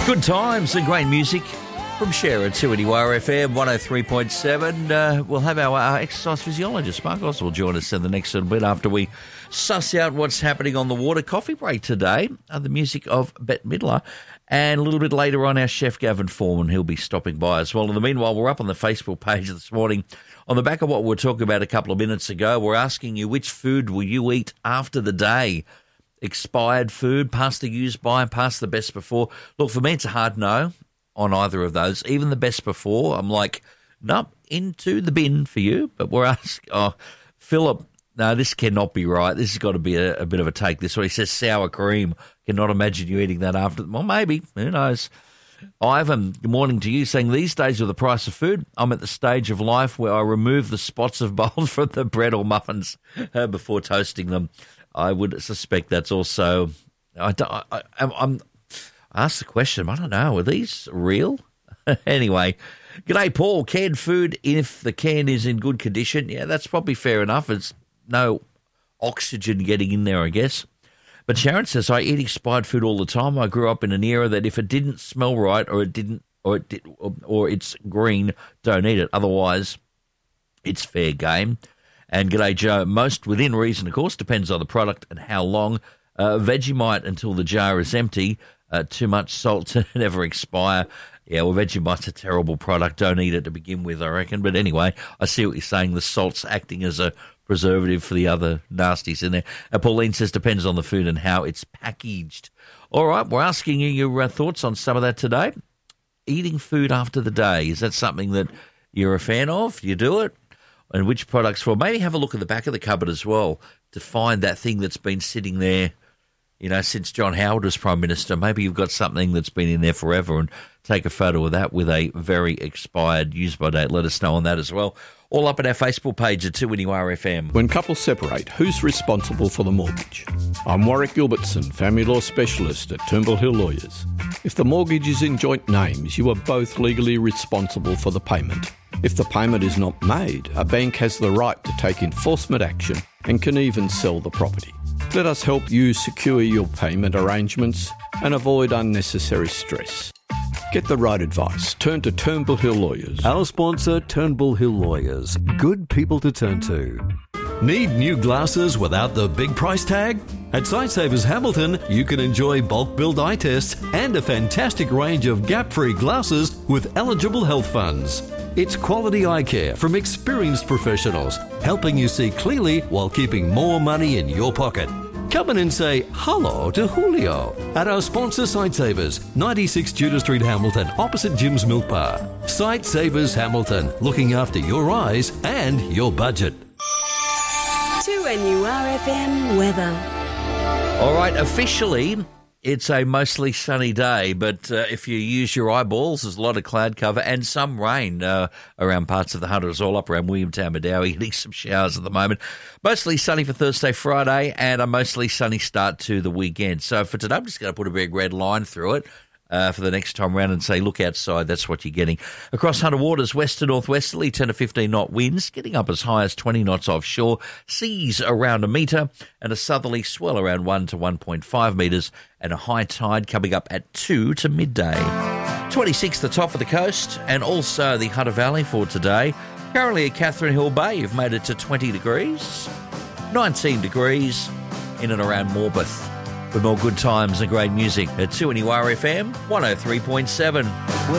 Good times and great music from Share at 2NUR FM 103.7. We'll have our exercise physiologist, Mark Oswald, join us in the next little bit after we suss out what's happening on the water. Coffee break today, the music of Bette Midler. And a little bit later on, our chef, Gavin Foreman, he'll be stopping by as well. In the meanwhile, we're up on the Facebook page this morning. On the back of what we were talking about a couple of minutes ago, we're asking you, which food will you eat after the day? Expired food, past the use by, past the best before. Look, for me, it's a hard no on either of those. Even the best before, I'm like, nope, into the bin for you. But we're asking, Philip, no, this cannot be right. This has got to be a bit of a take. This way, he says sour cream. Cannot imagine you eating that after. Well, maybe. Who knows? Ivan, good morning to you, saying these days with the price of food, I'm at the stage of life where I remove the spots of mold from the bread or muffins before toasting them. I would suspect that's also. I'm asked the question. I don't know. Are these real? Anyway, g'day, Paul. Canned food, if the can is in good condition, yeah, that's probably fair enough. It's no oxygen getting in there, I guess. But Sharon says, I eat expired food all the time. I grew up in an era that if it didn't smell right or it's green, don't eat it. Otherwise, it's fair game. And g'day, Joe. Most within reason, of course, depends on the product and how long. Vegemite until the jar is empty. Too much salt to never expire. Yeah, well, Vegemite's a terrible product. Don't eat it to begin with, I reckon. But anyway, I see what you're saying. The salt's acting as a preservative for the other nasties in there. Pauline says depends on the food and how it's packaged. All right, we're asking you your thoughts on some of that today. Eating food after the day, is that something that you're a fan of? You do it? And which products for? Maybe have a look at the back of the cupboard as well to find that thing that's been sitting there, you know, since John Howard was Prime Minister. Maybe you've got something that's been in there forever and take a photo of that with a very expired use-by date. Let us know on that as well. All up at our Facebook page at 2NUR FM. When couples separate, who's responsible for the mortgage? I'm Warwick Gilbertson, family law specialist at Turnbull Hill Lawyers. If the mortgage is in joint names, you are both legally responsible for the payment. If the payment is not made, a bank has the right to take enforcement action and can even sell the property. Let us help you secure your payment arrangements and avoid unnecessary stress. Get the right advice. Turn to Turnbull Hill Lawyers. Our sponsor, Turnbull Hill Lawyers. Good people to turn to. Need new glasses without the big price tag? At Sightsavers Hamilton, you can enjoy bulk billed eye tests and a fantastic range of gap-free glasses with eligible health funds. It's quality eye care from experienced professionals, helping you see clearly while keeping more money in your pocket. Come in and say hello to Julio at our sponsor Sightsavers, 96 Judah Street, Hamilton, opposite Jim's Milk Bar. Sightsavers Hamilton, looking after your eyes and your budget. 2NUR FM weather. All right, officially, it's a mostly sunny day, but if you use your eyeballs, there's a lot of cloud cover and some rain around parts of the Hunters, all up around Williamtown, Medowie, getting some showers at the moment. Mostly sunny for Thursday, Friday, and a mostly sunny start to the weekend. So for today, I'm just going to put a big red line through it for the next time round and say, look outside, that's what you're getting. Across Hunter Waters, west to northwesterly, 10 to 15 knot winds, getting up as high as 20 knots offshore, seas around a metre, and a southerly swell around 1 to 1.5 metres, and a high tide coming up at 2 to midday. 26 the top of the coast, and also the Hunter Valley for today. Currently at Catherine Hill Bay, you've made it to 20 degrees, 19 degrees in and around Morpeth. With more good times and great music at 2NUR FM 103.7.